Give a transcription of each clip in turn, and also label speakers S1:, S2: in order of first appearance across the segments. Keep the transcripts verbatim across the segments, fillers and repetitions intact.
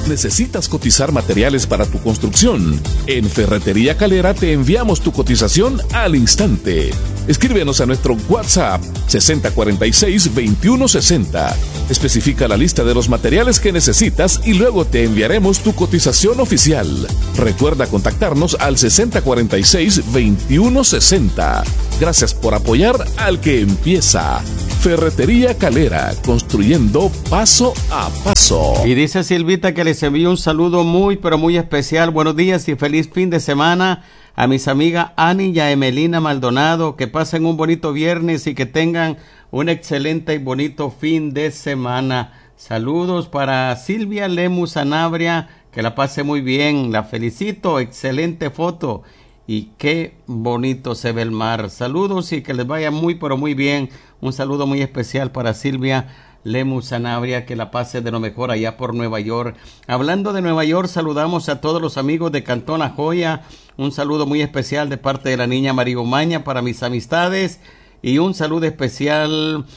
S1: ¿Necesitas cotizar materiales para tu construcción? En Ferretería Calera te enviamos tu cotización al instante. Escríbenos a nuestro WhatsApp sesenta cuarenta y seis veintiuno sesenta. Especifica la lista de los materiales que necesitas y luego te enviaremos tu cotización oficial. Recuerda contactarnos al sesenta cuarenta y seis veintiuno sesenta. Gracias por apoyar al que empieza. Ferretería Calera, construyendo paso a paso.
S2: Y dice Silvita que les envío un saludo muy pero muy especial. Buenos días y feliz fin de semana a mis amigas Ani y a Emelina Maldonado. Que pasen un bonito viernes y que tengan un excelente y bonito fin de semana. Saludos para Silvia Lemus Sanabria, que la pase muy bien. La felicito, excelente foto. Y qué bonito se ve el mar. Saludos y que les vaya muy pero muy bien. Un saludo muy especial para Silvia Lemus Sanabria, que la pase de lo mejor allá por Nueva York. Hablando de Nueva York, saludamos a todos los amigos de Cantón La Joya. Un saludo muy especial de parte de la niña María Umaña para mis amistades. Y un saludo especial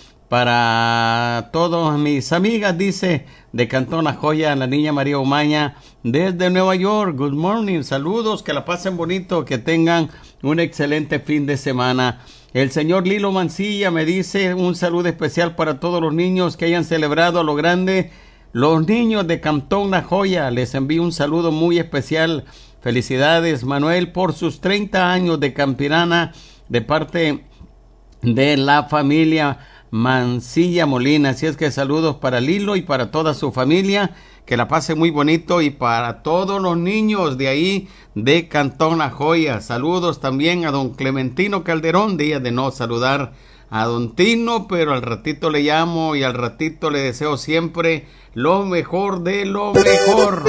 S2: para todas mis amigas, dice, de Cantón La Joya, la niña María Umaña, desde Nueva York. Good morning, saludos, que la pasen bonito, que tengan un excelente fin de semana. El señor Lilo Mancilla me dice un saludo especial para todos los niños que hayan celebrado a lo grande. Los niños de Cantón La Joya, les envío un saludo muy especial. Felicidades, Manuel, por sus treinta años de campirana, de parte de la familia Mancilla Molina. Así es que saludos para Lilo y para toda su familia, que la pase muy bonito, y para todos los niños de ahí de Cantón La Joya. Saludos también a don Clementino Calderón, día de no saludar a don Tino, pero al ratito le llamo y al ratito le deseo siempre lo mejor de lo mejor.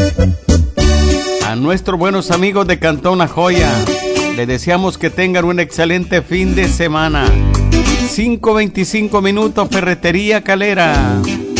S2: A nuestros buenos amigos de Cantón La Joya, les deseamos que tengan un excelente fin de semana. cinco veinticinco minutos, Ferretería Calera.